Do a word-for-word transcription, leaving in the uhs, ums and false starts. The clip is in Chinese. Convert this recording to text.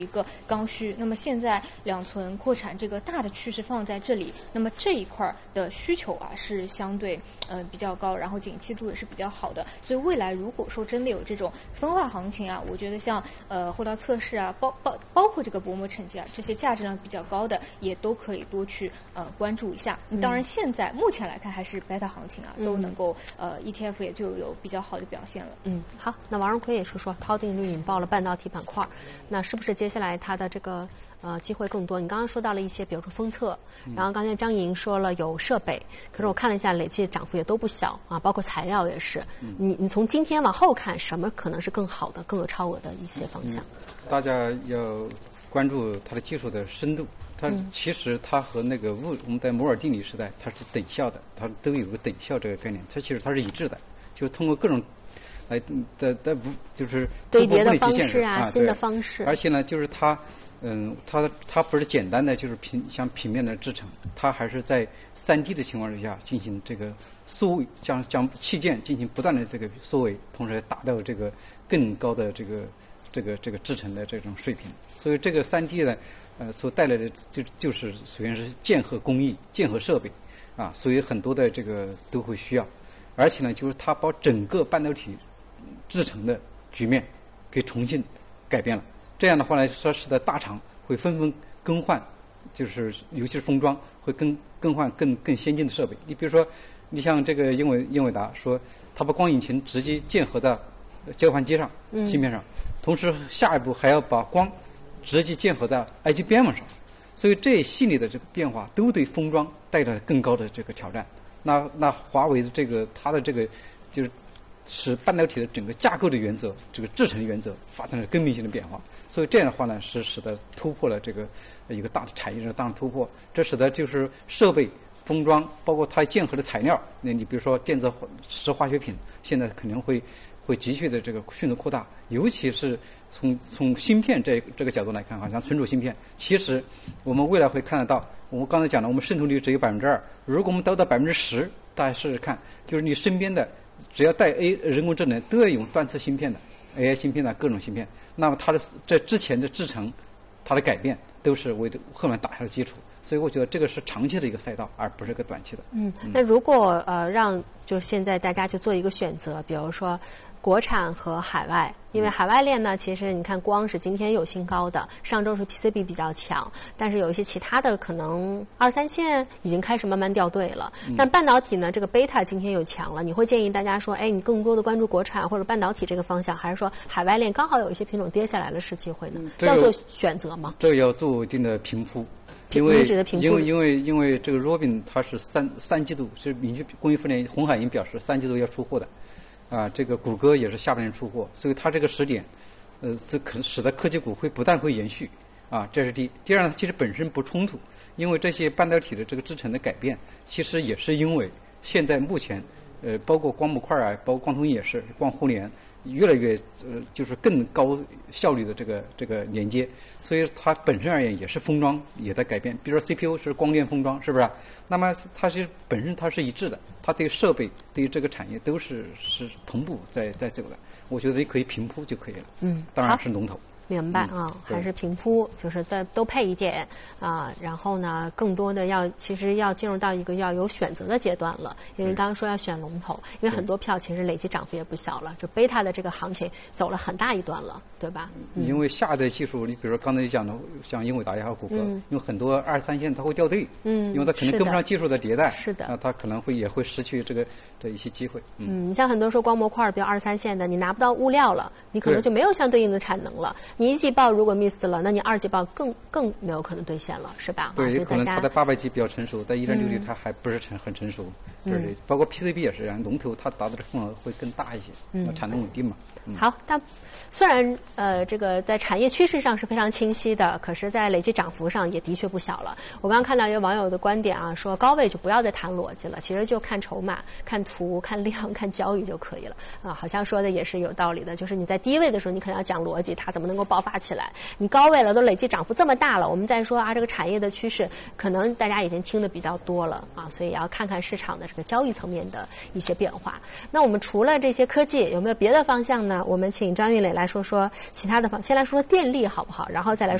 一个刚需，那么现在两存扩产这个大的趋势放在这里，那么这一块的需求啊是相对呃比较高，然后景气度也是比较好的，所以未来如果说真的有这种分化行情啊，我觉得像呃后道测试啊，包包包括这个薄膜沉积啊，这些价值量比较高的也都可以多去呃关注一下。嗯、当然，现在目前来看还是贝塔行情啊，嗯、都能够呃 E T F 也就有比较好的表现了。 嗯，好，那王荣奎也说说涛定律引爆了半导体板块，那是不是接下来它的这个呃机会更多？你刚刚说到了一些，比如说封测，然后刚才江莹说了有设备，可是我看了一下累计涨幅也都不小啊，包括材料也是。嗯、你你从今天往后看，什么可能是更好的、更有超额的一些方向？ 嗯、大家要关注它的技术的深度。它其实它和那个物我们在摩尔定理时代它是等效的，它都有个等效这个概念，它其实它是一致的，就通过各种来的的不就是堆叠的方式啊，新的方式。 而且呢，就是它嗯，它它不是简单的就是平像平面的制成，它还是在三 D 的情况之下进行这个缩微，将将器件进行不断的这个缩微，同时达到这个更高的这个这个这个制成的这种水平。所以这个三 D 呢。呃，所带来的就就是首先是建核工艺、建核设备，啊，所以很多的这个都会需要，而且呢，就是它把整个半导体制成的局面给重新改变了。这样的话呢，说使得大厂会纷纷更换，就是尤其是封装会更更换更更先进的设备。你比如说，你像这个英伟英伟达说，它把光引擎直接建合到交换机上、芯片上，同时下一步还要把光直接建合在 I G B M 上，所以这一系列的这个变化都对封装带来更高的这个挑战。那那华为的这个它的这个就是使半导体的整个架构的原则，这个制程原则发生了根本性的变化。所以这样的话呢，是使得突破了这个一个大的产业的大的突破。这使得就是设备、封装，包括它建合的材料，那你比如说电子石化学品，现在可能会。会急剧的这个迅速扩大，尤其是从从芯片这这个角度来看，好像存储芯片，其实我们未来会看得到。我们刚才讲了，我们渗透率只有百分之二，如果我们达到百分之十，大家试试看，就是你身边的只要带 A 人工智能都要用断层芯片的 A I 芯片的各种芯片，那么它的这之前的制程，它的改变都是为后面打下的基础。所以我觉得这个是长期的一个赛道，而不是个短期的。 嗯，那如果呃让就是现在大家就做一个选择，比如说国产和海外，因为海外链呢，其实你看光是今天有新高的，上周是 P C B 比较强，但是有一些其他的可能二三线已经开始慢慢掉队了。但半导体呢，这个贝塔今天又强了，你会建议大家说，哎，你更多的关注国产或者半导体这个方向，还是说海外链刚好有一些品种跌下来了是机会呢？ 这个、 要做选择吗？ 这个要做一定的评估。因为因为因为因为这个 Robin 它是三三季度是明确工业分联鸿海已经表示三季度要出货的，啊，这个谷歌也是下半年出货，所以它这个时点，呃，这可能使得科技股会不但会延续，啊，这是第一。第二呢，其实本身不冲突，因为这些半导体的这个制程的改变，其实也是因为现在目前，呃，包括光模块啊，包括光通也是光互联。越来越呃，就是更高效率的这个这个连接，所以它本身而言也是封装也在改变。比如说 C P U 是光电封装，是不是？那么它是本身它是一致的，它对设备对于这个产业都是是同步在在走的。我觉得也可以平铺就可以了。 嗯， 当然是龙头。 明白啊，嗯、还是平铺，就是都都配一点啊。然后呢，更多的要其实要进入到一个要有选择的阶段了。因为刚刚说要选龙头，因为很多票其实累计涨幅也不小了，就贝塔的这个行情走了很大一段了，对吧？ 嗯、因为下一代技术，你比如说刚才讲的，像英伟达也好，谷歌，嗯、因为很多二三线它会掉队，嗯，因为它可能跟不上技术的迭代， 是的， 那它可能会也会失去这个这一些机会。 嗯，你像很多说光模块，比如二三线的，你拿不到物料了，你可能就没有相对应的产能了。你一季报如果 miss 了，那你二季报更更没有可能兑现了，是吧？ 对， 有可能它的八百 G 比较成熟，但一点六 G 它还不是成很成熟。这里、嗯、包括 P C B 也是，龙头它达到的份额会更大一些，嗯，产能稳定嘛。嗯、 好，但虽然呃这个在产业趋势上是非常清晰的，可是在累计涨幅上也的确不小了。我刚刚看到一个网友的观点啊，说高位就不要再谈逻辑了，其实就看筹码、看图、看量、看交易就可以了啊，好像说的也是有道理的，就是你在低位的时候，你可能要讲逻辑，它怎么能够够爆发起来。你高位了，都累计涨幅这么大了，我们再说啊，这个产业的趋势，可能大家已经听得比较多了啊，所以也要看看市场的这个交易层面的一些变化。那我们除了这些科技，有没有别的方向呢？我们请张玉磊来说说其他的方，先来说说电力好不好？然后再来